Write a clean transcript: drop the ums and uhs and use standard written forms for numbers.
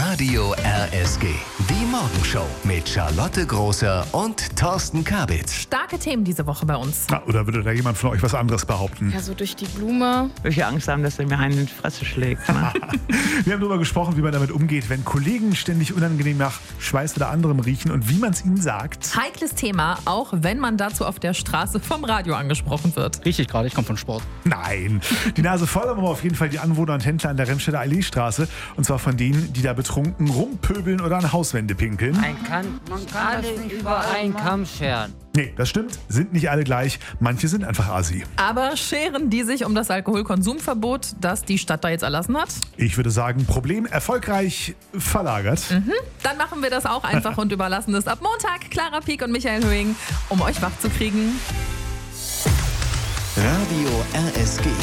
Radio RSG. Die Morgenshow mit Charlotte Großer und Thorsten Kabitz. Starke Themen diese Woche bei uns. Na, oder würde da jemand von euch was anderes behaupten? Ja, so durch die Blume. Welche Angst haben, dass er mir einen in die Fresse schlägt. Ne? Wir haben darüber gesprochen, wie man damit umgeht, wenn Kollegen ständig unangenehm nach Schweiß oder anderem riechen und wie man es ihnen sagt. Heikles Thema, auch wenn man dazu auf der Straße vom Radio angesprochen wird. Richtig gerade, ich komme von Sport. Nein, die Nase voll haben aber auf jeden Fall die Anwohner und Händler an der Remscheider Alleestraße. Und zwar von denen, die da betrunken rumpöbeln oder an Hauswände pinkeln. Man kann das nicht über einen Kamm scheren. Nee, das stimmt, sind nicht alle gleich. Manche sind einfach assi. Aber scheren die sich um das Alkoholkonsumverbot, das die Stadt da jetzt erlassen hat? Ich würde sagen, Problem erfolgreich verlagert. Dann machen wir das auch einfach und überlassen es ab Montag Clara Pieck und Michael Höhing, um euch wach zu kriegen. Radio RSG.